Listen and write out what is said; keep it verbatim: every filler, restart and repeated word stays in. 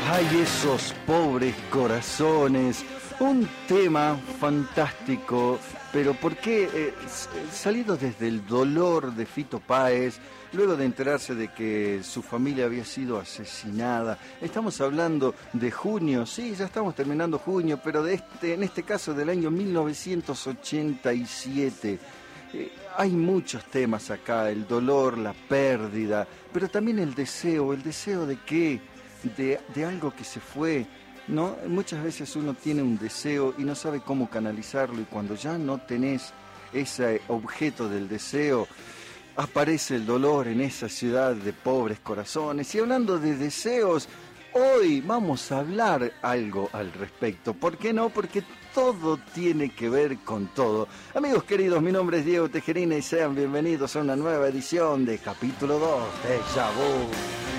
Ay, esos pobres corazones. Un tema fantástico, pero ¿por qué? Eh, salido desde el dolor de Fito Páez, luego de enterarse de que su familia había sido asesinada. Estamos hablando de junio, sí, ya estamos terminando junio, pero de este, en este caso del año mil novecientos ochenta y siete. Eh, hay muchos temas acá, el dolor, la pérdida, pero también el deseo. ¿El deseo de qué? De, de algo que se fue, ¿no? Muchas veces uno tiene un deseo y no sabe cómo canalizarlo, y cuando ya no tenés ese objeto del deseo, aparece el dolor en esa ciudad de pobres corazones. Y hablando de deseos, hoy vamos a hablar algo al respecto. ¿Por qué no? Porque todo tiene que ver con todo. Amigos queridos, mi nombre es Diego Tejerina y sean bienvenidos a una nueva edición de Capítulo dos de Déjà Vu.